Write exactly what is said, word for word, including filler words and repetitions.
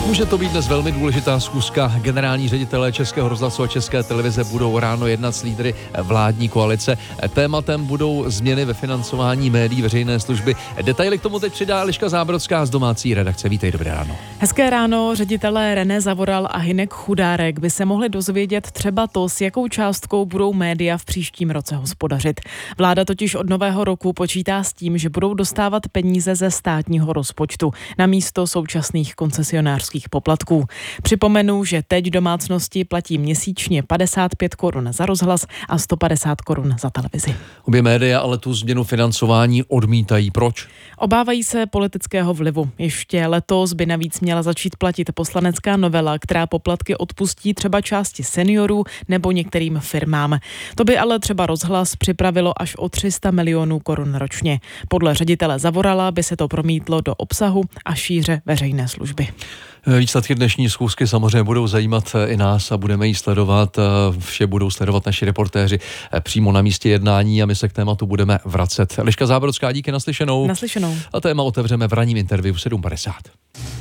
Může to být dnes velmi důležitá schůzka. Generální ředitelé Českého rozhlasu a České televize budou ráno jednat s lídry vládní koalice. Tématem budou změny ve financování médií veřejné služby. Detaily k tomu teď přidá Eliška Zábrodská z domácí redakce. Vítej, dobré ráno. Hezké ráno. Ředitelé René Zavoral a Hynek Chudárek by se mohli dozvědět třeba to, s jakou částkou budou média v příštím roce hospodařit. Vláda totiž od nového roku počítá s tím, že budou dostávat peníze ze státního rozpočtu namísto současných koncesionářských poplatků. Připomenu, že teď domácnosti platí měsíčně padesát pět korun za rozhlas a sto padesát korun za televizi. Obě média ale tu změnu financování odmítají. Proč? Obávají se politického vlivu. Ještě letos by navíc měla začít platit poslanecká novela, která poplatky odpustí třeba části seniorů nebo některým firmám. To by ale třeba rozhlas připravilo až o tři sta milionů korun ročně. Podle ředitele Zavorala by se to promítlo do obsahu a šíře veřejné služby. Výsledky dnešní schůzky samozřejmě budou zajímat i nás a budeme ji sledovat. Vše budou sledovat naši reportéři přímo na místě jednání a my se k tématu budeme vracet. Eliška Zábrodská, díky, naslyšenou. Naslyšenou. A téma otevřeme v ranním interview v sedm padesát.